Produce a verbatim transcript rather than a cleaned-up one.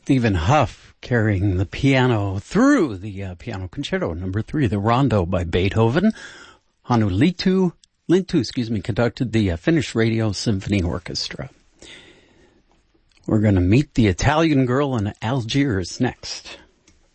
Stephen Huff carrying the piano through the uh, piano concerto number three, the Rondo by Beethoven. Hannu Lintu, Lintu, excuse me, conducted the uh, Finnish Radio Symphony Orchestra. We're going to meet the Italian girl in Algiers next.